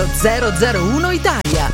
Radio 001 Italia.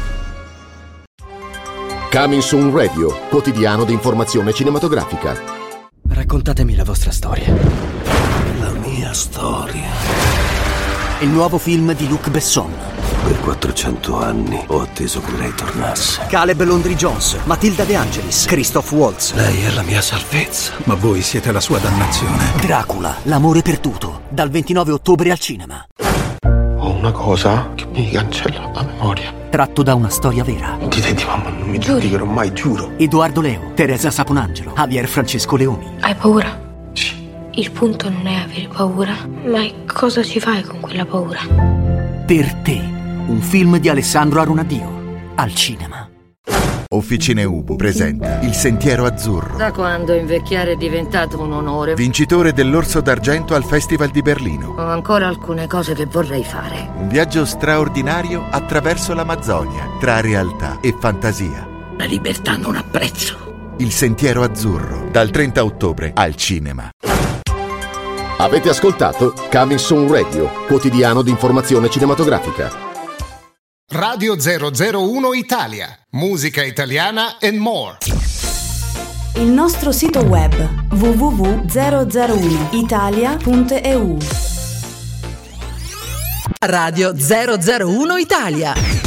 Coming Soon Radio, quotidiano di informazione cinematografica. Raccontatemi la vostra storia. La mia storia. Il nuovo film di Luc Besson. Per 400 anni ho atteso che lei tornasse. Caleb Londry Jones, Matilda De Angelis, Christoph Waltz. Lei è la mia salvezza, ma voi siete la sua dannazione. Dracula, l'amore perduto, dal 29 ottobre al cinema. Ho una cosa che mi cancella la memoria. Tratto da una storia vera. Dite di mamma, non mi giudicherò mai, giuro. Edoardo Leo, Teresa Saponangelo, Javier Francesco Leoni. Hai paura? Sì. Il punto non è avere paura, ma è cosa ci fai con quella paura. Per te, un film di Alessandro Aronadio, al cinema. Officine Ubu presenta Il Sentiero Azzurro. Da quando invecchiare è diventato un onore. Vincitore dell'Orso d'Argento al Festival di Berlino. Ho ancora alcune cose che vorrei fare. Un viaggio straordinario attraverso l'Amazzonia, tra realtà e fantasia. La libertà non ha prezzo. Il Sentiero Azzurro, dal 30 ottobre al cinema. Avete ascoltato Coming Soon Radio, quotidiano di informazione cinematografica. Radio 001 Italia, musica italiana and more. Il nostro sito web www.001italia.eu. Radio 001 Italia.